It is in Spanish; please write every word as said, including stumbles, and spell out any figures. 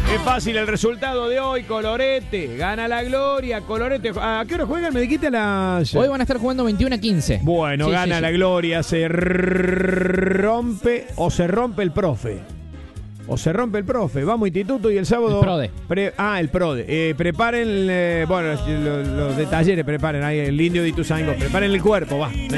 Es fácil el resultado de hoy, Colorete. Gana la Gloria, Colorete. ¿A qué hora juegan? Me dijiste a las... Hoy van a estar jugando veintiuno a quince. Bueno, Sí, gana sí, la sí. Gloria. Se rompe o se rompe el profe. O se rompe el profe. Vamos, instituto, y el sábado... El PRODE. Pre- ah, el PRODE. Eh, preparen, eh, bueno, los, los de talleres preparen. Ahí el indio de Ituzaingó. Preparen el cuerpo, va.